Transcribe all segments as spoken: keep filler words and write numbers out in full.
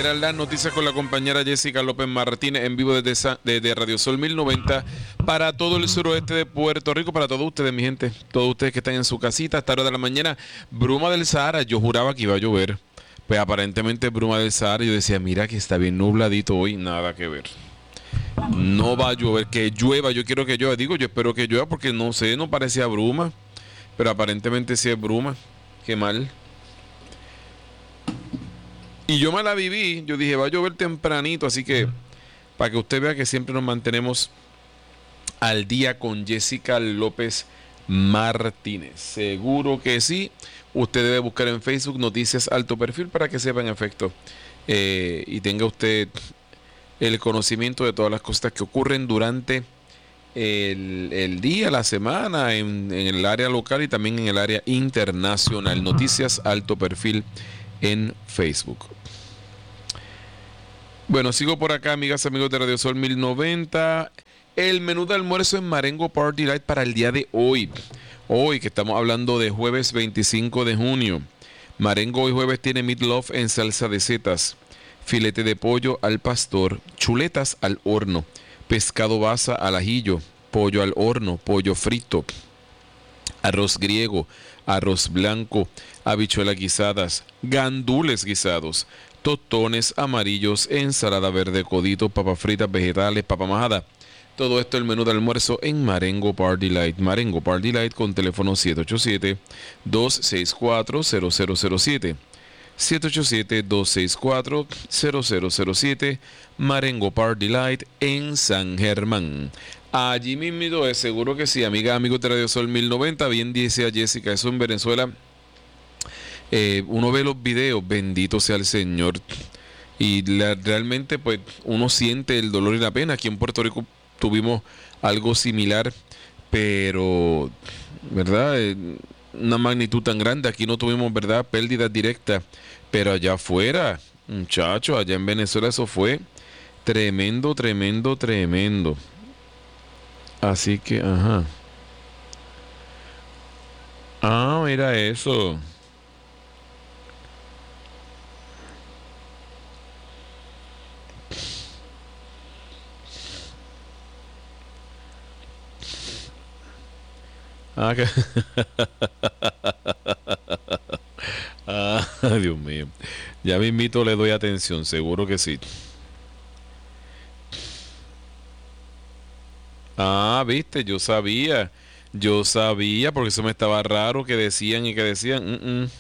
eran las noticias con la compañera Jessica López Martínez en vivo desde, desde Radio Sol mil noventa para todo el suroeste de Puerto Rico, para todos ustedes, mi gente, todos ustedes que están en su casita a esta hora de la mañana. Bruma del Sahara, yo juraba que iba a llover, pues aparentemente bruma del Sahara, yo decía, mira que está bien nubladito hoy, nada que ver. No va a llover, que llueva, yo quiero que llueva, digo, yo espero que llueva porque no sé, no parecía bruma, pero aparentemente sí es bruma, qué mal. Y yo me la viví, yo dije, va a llover tempranito, así que para que usted vea que siempre nos mantenemos al día con Jessica López Martínez. Seguro que sí. Usted debe buscar en Facebook Noticias Alto Perfil para que sepa en efecto eh, y tenga usted el conocimiento de todas las cosas que ocurren durante el, el día, la semana, en, en el área local y también en el área internacional. Noticias Alto Perfil en Facebook. Bueno, sigo por acá, amigas, amigos de Radio Sol mil noventa. El menú de almuerzo en Marengo Party Light para el día de hoy. Hoy que estamos hablando de jueves veinticinco de junio. Marengo hoy jueves tiene meatloaf en salsa de setas, filete de pollo al pastor, chuletas al horno, pescado basa al ajillo, pollo al horno, pollo frito, arroz griego, arroz blanco, habichuelas guisadas, gandules guisados, tostones amarillos, ensalada verde, codito, papas fritas, vegetales, papa majada. Todo esto el menú de almuerzo en Marengo Party Light. Marengo Party Light con teléfono siete ocho siete, dos seis cuatro, cero cero cero siete. siete ocho siete, dos seis cuatro, cero cero cero siete. Marengo Party Light en San Germán. Allí mismo es, seguro que sí, amiga, amigos de Radio Sol mil noventa. Bien dice a Jessica, eso en Venezuela. Eh, uno ve los videos, bendito sea el Señor. Y la, realmente, pues, uno siente el dolor y la pena. Aquí en Puerto Rico tuvimos algo similar, pero, ¿verdad? Eh, una magnitud tan grande. Aquí no tuvimos, ¿verdad?, pérdidas directas. Pero allá afuera, muchachos, allá en Venezuela eso fue tremendo, tremendo, tremendo. Así que, ajá. Ah, mira eso. Ah, que... ah, Dios mío. Ya mismito le doy atención, seguro que sí. Ah, viste, yo sabía. Yo sabía, porque eso me estaba raro que decían y que decían. Mm, mm.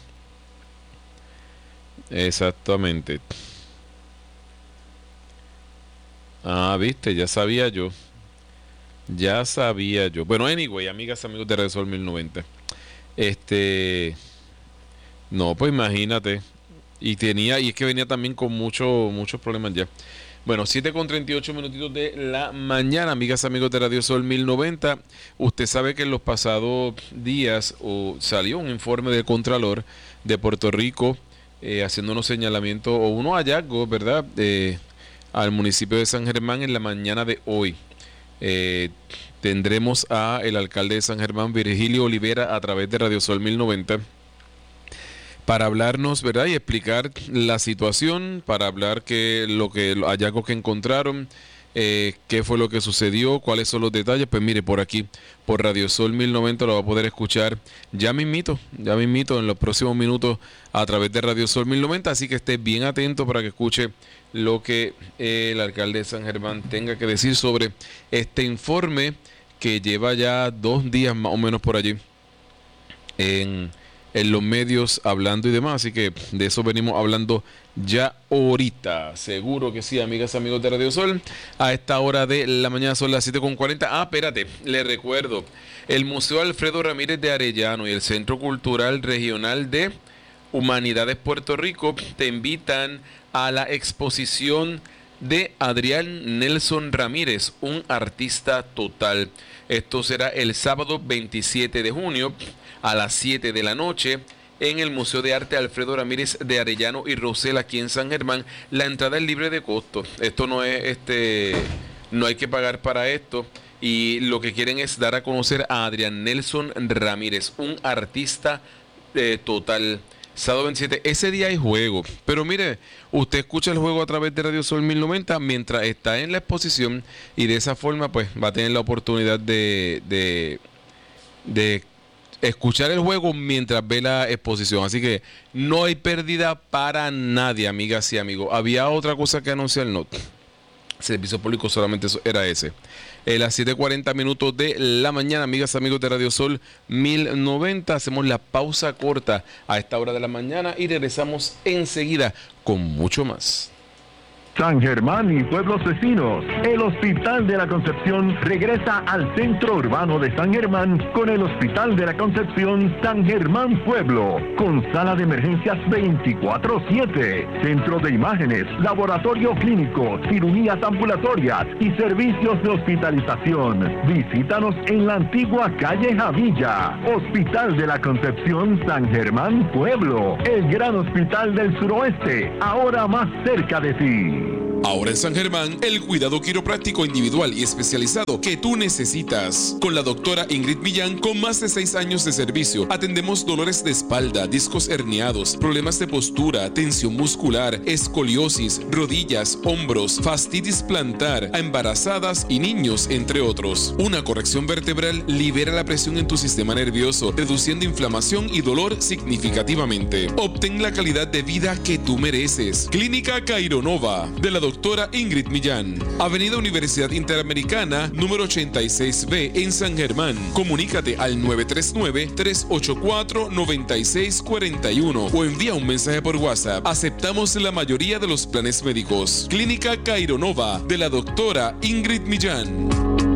Exactamente. Ah, viste, ya sabía yo. Ya sabía yo. Bueno, anyway, amigas, amigos de Resol mil noventa. Este. No, pues imagínate. Y tenía, y es que venía también con mucho, muchos problemas ya. Bueno, siete con treinta y ocho minutitos de la mañana, amigas, amigos de Radio Sol mil noventa. Usted sabe que en los pasados días o salió un informe del Contralor de Puerto Rico eh, haciendo unos señalamientos o unos hallazgos, ¿verdad?, eh, al municipio de San Germán en la mañana de hoy. Eh, tendremos a el alcalde de San Germán, Virgilio Olivera, a través de Radio Sol mil noventa para hablarnos, ¿verdad?, y explicar la situación, para hablar que lo que los hallazgos que encontraron, eh, qué fue lo que sucedió, cuáles son los detalles. Pues mire, por aquí, por Radio Sol mil noventa lo va a poder escuchar ya mismito, ya mismito en los próximos minutos a través de Radio Sol mil noventa, así que esté bien atento para que escuche lo que eh, el alcalde de San Germán tenga que decir sobre este informe que lleva ya dos días más o menos por allí en, en los medios hablando y demás, así que de eso venimos hablando ya ahorita. Seguro que sí, amigas, amigos de Radio Sol. A esta hora de la mañana son las siete con cuarenta. Ah, espérate, le recuerdo, el Museo Alfredo Ramírez de Arellano y el Centro Cultural Regional de Humanidades Puerto Rico te invitan a la exposición de Adrián Nelson Ramírez, un artista total. Esto será el sábado veintisiete de junio a las siete de la noche en el Museo de Arte Alfredo Ramírez de Arellano y Rosel, aquí en San Germán. La entrada es libre de costo. Esto no es este, no hay que pagar para esto. Y lo que quieren es dar a conocer a Adrián Nelson Ramírez, un artista eh, total. Sábado veintisiete, ese día hay juego. Pero mire, usted escucha el juego a través de Radio Sol mil noventa mientras está en la exposición y de esa forma pues va a tener la oportunidad de, de, de escuchar el juego mientras ve la exposición. Así que no hay pérdida para nadie, amigas y amigos. Había otra cosa que anunciar, no. Servicio público solamente eso era ese. A las siete cuarenta minutos de la mañana, amigas y amigos de Radio Sol mil noventa, hacemos la pausa corta a esta hora de la mañana y regresamos enseguida con mucho más. San Germán y pueblos vecinos, el Hospital de la Concepción regresa al centro urbano de San Germán con el Hospital de la Concepción San Germán Pueblo, con sala de emergencias veinticuatro siete, centro de imágenes, laboratorio clínico, cirugías ambulatorias y servicios de hospitalización. Visítanos en la antigua calle Javilla. Hospital de la Concepción San Germán Pueblo, el gran hospital del suroeste, ahora más cerca de ti. Ahora en San Germán, el cuidado quiropráctico individual y especializado que tú necesitas. Con la doctora Ingrid Millán, con más de seis años de servicio, atendemos dolores de espalda, discos herniados, problemas de postura, tensión muscular, escoliosis, rodillas, hombros, fastitis plantar, a embarazadas y niños, entre otros. Una corrección vertebral libera la presión en tu sistema nervioso, reduciendo inflamación y dolor significativamente. Obtén la calidad de vida que tú mereces. Clínica Caironova, de la doctora Ingrid Millán. Avenida Universidad Interamericana, número ochenta y seis B, en San Germán. Comunícate al nueve tres nueve, tres ocho cuatro, nueve seis cuatro uno o envía un mensaje por WhatsApp. Aceptamos la mayoría de los planes médicos. Clínica Caironova, de la doctora Ingrid Millán.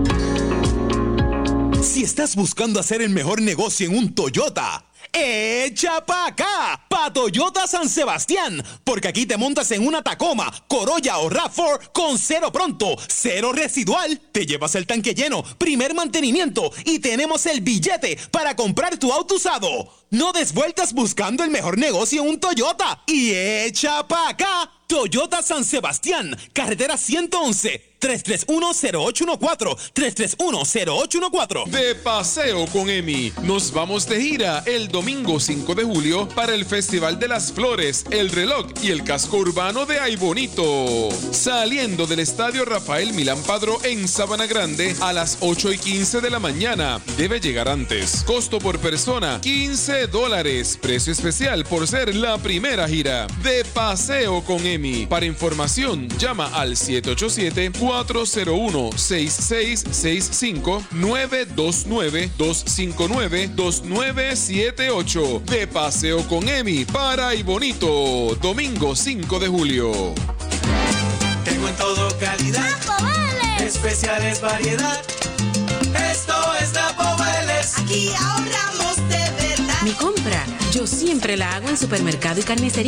Si estás buscando hacer el mejor negocio en un Toyota, ¡echa pa' acá! Pa' Toyota San Sebastián, porque aquí te montas en una Tacoma, Corolla o RAV cuatro con cero pronto, cero residual, te llevas el tanque lleno, primer mantenimiento y tenemos el billete para comprar tu auto usado. No des vueltas buscando el mejor negocio en un Toyota y echa pa' acá. Toyota San Sebastián, carretera ciento once, tres tres uno, cero ocho uno cuatro, tres tres uno, cero ocho uno cuatro. De paseo con Emi, nos vamos de gira el domingo cinco de julio para el Festival de las Flores, el reloj y el casco urbano de Ay Bonito. Saliendo del Estadio Rafael Milán Padró en Sabana Grande a las ocho y quince de la mañana. Debe llegar antes. Costo por persona, quince dólares. Precio especial por ser la primera gira. De paseo con Emi. Para información, llama al siete ocho siete, cuatro cero uno, seis seis seis cinco, nueve dos nueve, dos cinco nueve, dos nueve siete ocho. De paseo con Emi para Ay Bonito, domingo cinco de julio. Tengo en todo calidad, Napo especiales variedad. Esto es Napo Vélez. Aquí ahorramos de verdad. Mi compra, yo siempre la hago en Supermercado y Carnicería